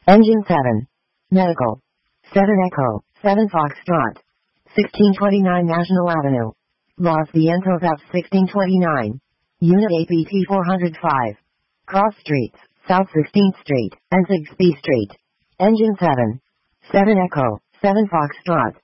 Engine 7. Medical. 7 Echo, 7 Foxtrot. 1629 National Avenue. Los Vientos F 1629. Unit APT 405. Cross Streets, South 16th Street, and 6th Street. Engine 7. 7 Echo, 7 Foxtrot.